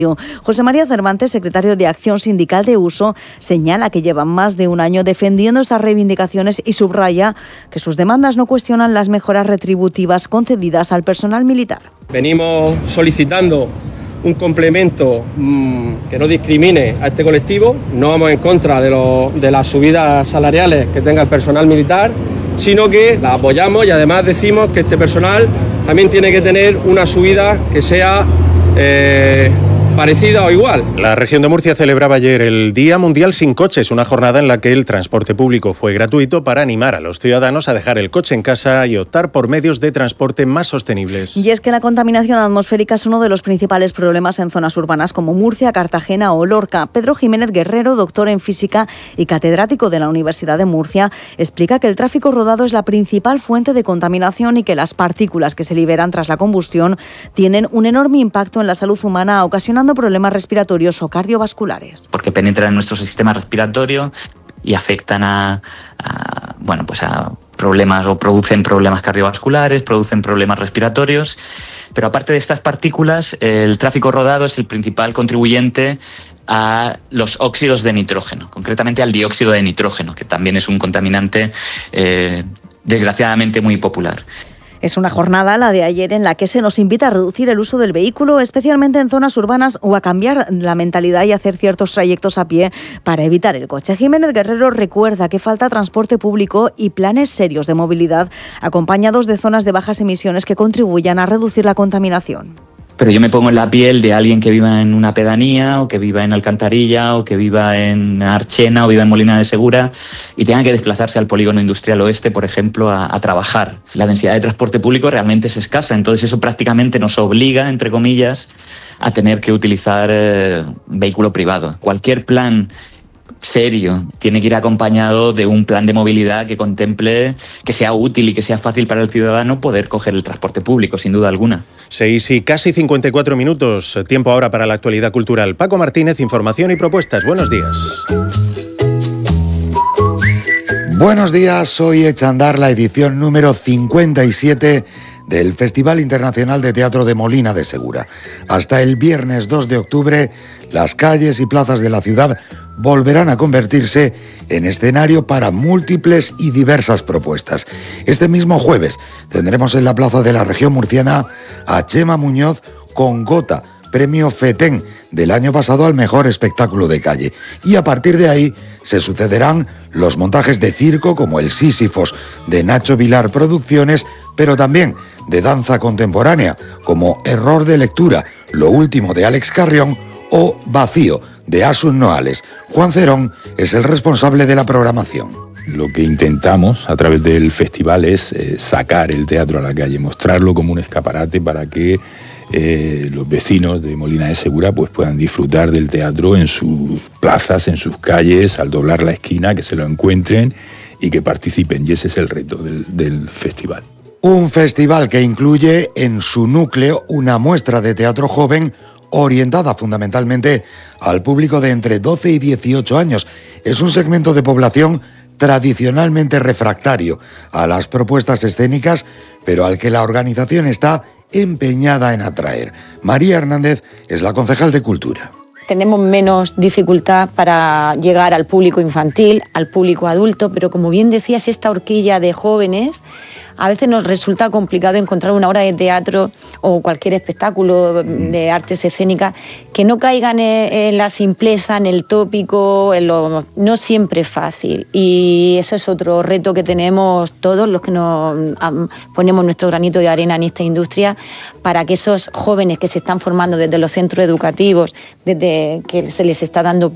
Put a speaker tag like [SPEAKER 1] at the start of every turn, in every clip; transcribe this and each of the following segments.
[SPEAKER 1] José María Cervantes, secretario de Acción Sindical de Uso, señala que llevan más de un año defendiendo estas reivindicaciones y subraya que sus demandas no cuestionan las mejoras retributivas concedidas al personal militar.
[SPEAKER 2] Venimos solicitando un complemento que no discrimine a este colectivo. No vamos en contra de las subidas salariales que tenga el personal militar, sino que la apoyamos y además decimos que este personal también tiene que tener una subida que sea parecida o igual.
[SPEAKER 3] La región de Murcia celebraba ayer el Día Mundial Sin Coches, una jornada en la que el transporte público fue gratuito para animar a los ciudadanos a dejar el coche en casa y optar por medios de transporte más sostenibles.
[SPEAKER 1] Y es que la contaminación atmosférica es uno de los principales problemas en zonas urbanas como Murcia, Cartagena o Lorca. Pedro Jiménez Guerrero, doctor en física y catedrático de la Universidad de Murcia, explica que el tráfico rodado es la principal fuente de contaminación y que las partículas que se liberan tras la combustión tienen un enorme impacto en la salud humana, ocasionando problemas respiratorios o cardiovasculares.
[SPEAKER 4] Porque penetran en nuestro sistema respiratorio y afectan a problemas o producen problemas cardiovasculares, producen problemas respiratorios. Pero aparte de estas partículas, el tráfico rodado es el principal contribuyente a los óxidos de nitrógeno, concretamente al dióxido de nitrógeno, que también es un contaminante desgraciadamente muy popular.
[SPEAKER 1] Es una jornada, la de ayer, en la que se nos invita a reducir el uso del vehículo, especialmente en zonas urbanas, o a cambiar la mentalidad y hacer ciertos trayectos a pie para evitar el coche. Jiménez Guerrero recuerda que falta transporte público y planes serios de movilidad, acompañados de zonas de bajas emisiones que contribuyan a reducir la contaminación.
[SPEAKER 4] Pero yo me pongo en la piel de alguien que viva en una pedanía o que viva en Alcantarilla o que viva en Archena o viva en Molina de Segura y tenga que desplazarse al polígono industrial oeste, por ejemplo, a trabajar. La densidad de transporte público realmente es escasa, entonces eso prácticamente nos obliga, entre comillas, a tener que utilizar vehículo privado. Cualquier plan serio tiene que ir acompañado de un plan de movilidad que contemple que sea útil y que sea fácil para el ciudadano poder coger el transporte público, sin duda alguna.
[SPEAKER 3] 6 y casi 54 minutos. Tiempo ahora para la actualidad cultural. Paco Martínez, información y propuestas. Buenos días.
[SPEAKER 5] Buenos días. Hoy echa a andar la edición número 57 del Festival Internacional de Teatro de Molina de Segura. Hasta el viernes 2 de octubre, las calles y plazas de la ciudad volverán a convertirse en escenario para múltiples y diversas propuestas. Este mismo jueves tendremos en la plaza de la región murciana a Chema Muñoz con Gota, premio FETEN del año pasado al mejor espectáculo de calle. Y a partir de ahí se sucederán los montajes de circo como el Sísifos de Nacho Vilar Producciones, pero también de danza contemporánea como Error de Lectura, lo último de Alex Carrión, o Vacío de Asun Noales. Juan Cerón es el responsable de la programación.
[SPEAKER 6] Lo que intentamos a través del festival es sacar el teatro a la calle, mostrarlo como un escaparate para que los vecinos de Molina de Segura pues puedan disfrutar del teatro en sus plazas, en sus calles, al doblar la esquina, que se lo encuentren y que participen. Y ese es el reto del festival.
[SPEAKER 5] Un festival que incluye en su núcleo una muestra de teatro joven orientada fundamentalmente al público de entre 12 y 18 años. Es un segmento de población tradicionalmente refractario a las propuestas escénicas, pero al que la organización está empeñada en atraer. María Hernández es la concejal de Cultura.
[SPEAKER 7] Tenemos menos dificultad para llegar al público infantil, al público adulto, pero como bien decías, esta horquilla de jóvenes, a veces nos resulta complicado encontrar una obra de teatro o cualquier espectáculo de artes escénicas que no caigan en la simpleza, en el tópico, no siempre es fácil. Y eso es otro reto que tenemos todos los que nos ponemos nuestro granito de arena en esta industria, para que esos jóvenes que se están formando desde los centros educativos, desde que se les está dando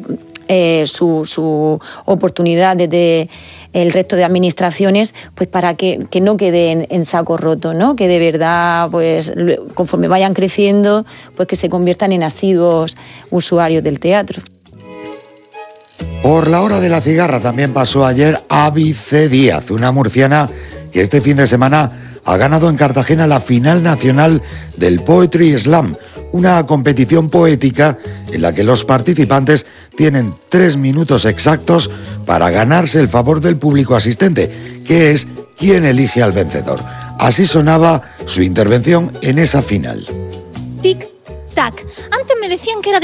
[SPEAKER 7] su oportunidad desde el resto de administraciones, pues para que no queden en saco roto, ¿no? Que de verdad, pues conforme vayan creciendo, pues que se conviertan en asiduos usuarios del teatro.
[SPEAKER 5] Por la hora de la cigarra también pasó ayer Avi C. Díaz, una murciana que este fin de semana ha ganado en Cartagena la final nacional del Poetry Slam, una competición poética en la que los participantes tienen 3 minutos exactos para ganarse el favor del público asistente, que es quien elige al vencedor. Así sonaba su intervención en esa final.
[SPEAKER 8] Tic, tic-tac. Antes me decían que era